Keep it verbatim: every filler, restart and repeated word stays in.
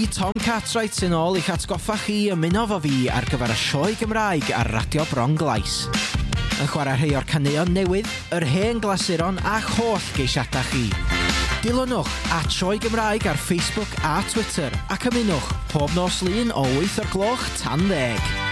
fi, Tom Cartwright, sy'n ôl i'ch atgoffa chi ymuno fo fi ar gyfer y sioe Gymraeg ar Radio Bronglais. Yn chwarae rhai o'r caneuon newydd, yr hen glasuron a'ch holl geisiadau chi. Dilynwch at Sioe Gymraeg ar Facebook a Twitter ac ymunwch pob nos lun o wyth o'r gloch tan ddeg.